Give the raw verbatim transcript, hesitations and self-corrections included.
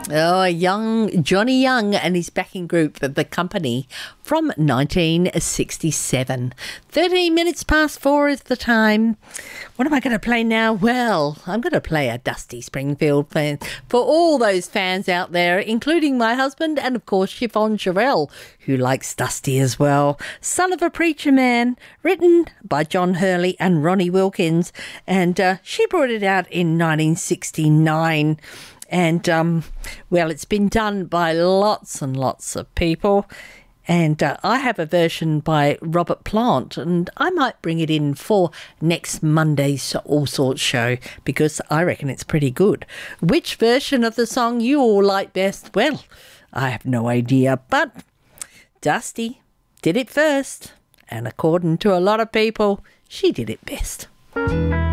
Oh, young Johnny Young and his backing group, The Company, from nineteen sixty-seven. thirteen minutes past four is the time. What am I going to play now? Well, I'm going to play a Dusty Springfield fan for all those fans out there, including my husband and, of course, Chiffon Sherelle, who likes Dusty as well. Son of a Preacher Man, written by John Hurley and Ronnie Wilkins, and uh, she brought it out in nineteen sixty-nine. And, um, well, it's been done by lots and lots of people. And uh, I have a version by Robert Plant, and I might bring it in for next Monday's All Sorts show because I reckon it's pretty good. Which version of the song you all like best? Well, I have no idea, but Dusty did it first. And according to a lot of people, she did it best.